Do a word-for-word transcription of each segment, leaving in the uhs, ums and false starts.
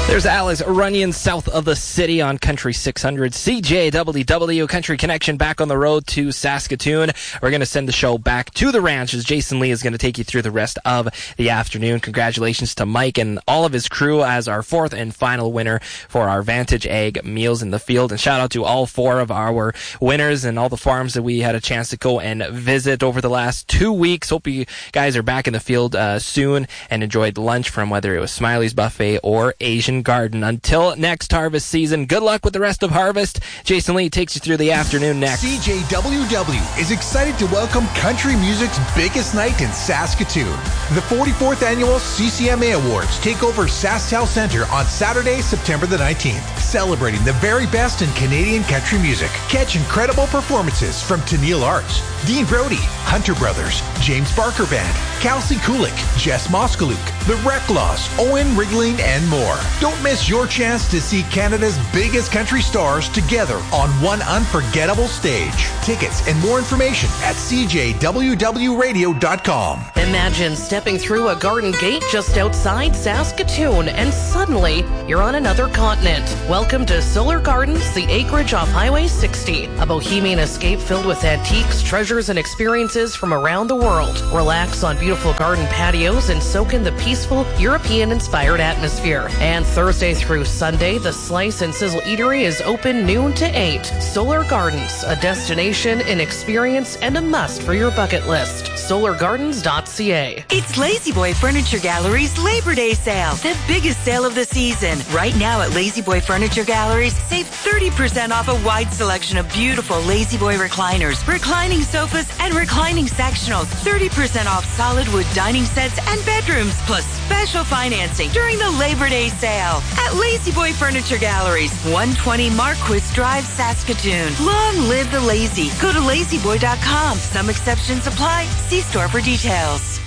There's Alex Runyon south of the city on Country six hundred. C J W W Country Connection back on the road to Saskatoon. We're going to send the show back to the ranch as Jason Lee is going to take you through the rest of the afternoon. Congratulations to Mike and all of his crew as our fourth and final winner for our Vantage Ag Meals in the Field. And shout out to all four of our winners and all the farms that we had a chance to go and visit over the last two weeks. Hope you guys are back in the field uh, soon and enjoyed lunch from whether it was Smiley's Buffet or Asian Garden. Until next harvest season, good luck with the rest of harvest. Jason Lee takes you through the afternoon next. C J W W is excited to welcome country music's biggest night in Saskatoon. The forty-fourth Annual C C M A Awards take over SaskTel Center on Saturday, September the nineteenth, celebrating the very best in Canadian country music. Catch incredible performances from Tennille Arts, Dean Brody, Hunter Brothers, James Barker Band, Kelsey Kulik, Jess Moskaluk, The Reclaws, Owen Rigling, and more. Don't miss your chance to see Canada's biggest country stars together on one unforgettable stage. Tickets and more information at c j w w radio dot com. Imagine stepping through a garden gate just outside Saskatoon and suddenly you're on another continent. Welcome to Solar Gardens, the acreage off Highway sixty. A bohemian escape filled with antiques, treasures, and experiences from around the world. Relax on beautiful garden patios and soak in the peaceful, European-inspired atmosphere. And Thursday through Sunday, the Slice and Sizzle Eatery is open noon to eight. Solar Gardens, a destination, an experience, and a must for your bucket list. solar gardens dot c a. It's Lazy Boy Furniture Gallery's Labor Day sale, the biggest sale of the season. Right now at Lazy Boy Furniture Galleries, save thirty percent off a wide selection of beautiful Lazy Boy recliners, reclining sofas, and reclining sectionals. thirty percent off solid wood dining sets and bedrooms, plus special financing during the Labor Day sale at Lazy Boy Furniture Galleries, one twenty Marquis Drive, Saskatoon. Long live the lazy. Go to lazy boy dot com. Some exceptions apply. See store for details.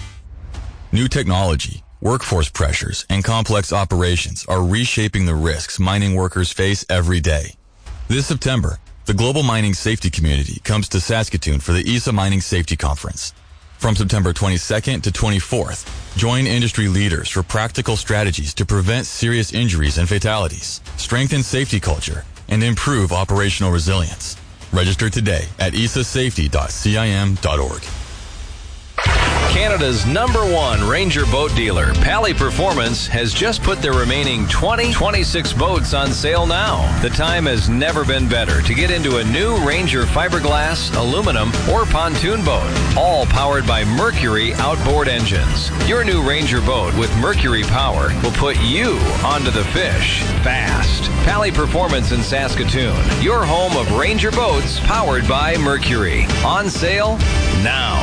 New technology, workforce pressures, and complex operations are reshaping the risks mining workers face every day. This September, the global mining safety community comes to Saskatoon for the I S A Mining Safety Conference. From September twenty-second to twenty-fourth, join industry leaders for practical strategies to prevent serious injuries and fatalities, strengthen safety culture, and improve operational resilience. Register today at I S A safety dot c i m dot org. Canada's number one Ranger boat dealer, Pally Performance, has just put their remaining twenty twenty-six boats on sale now. The time has never been better to get into a new Ranger fiberglass, aluminum, or pontoon boat, all powered by Mercury outboard engines. Your new Ranger boat with Mercury power will put you onto the fish fast. Pally Performance in Saskatoon, your home of Ranger boats powered by Mercury. On sale now.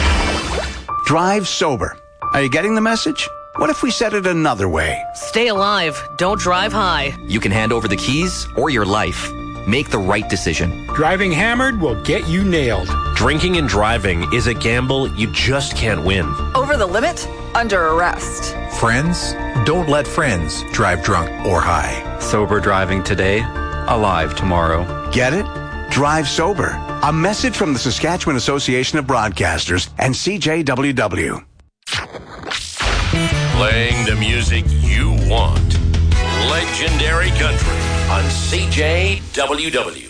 Drive sober. Are you getting the message? What if we said it another way? Stay alive. Don't drive high. You can hand over the keys or your life. Make the right decision. Driving hammered will get you nailed. Drinking and driving is a gamble you just can't win. Over the limit? Under arrest. Friends, don't let friends drive drunk or high. Sober driving today, alive tomorrow. Get it? Drive sober. A message from the Saskatchewan Association of Broadcasters and C J W W. Playing the music you want. Legendary Country on C J W W.